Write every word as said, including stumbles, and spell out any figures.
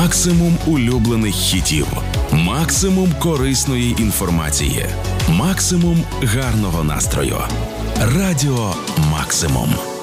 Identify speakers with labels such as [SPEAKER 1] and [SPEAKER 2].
[SPEAKER 1] максимум улюблених хітів, максимум корисної інформації, максимум гарного настрою. Радіо Максимум.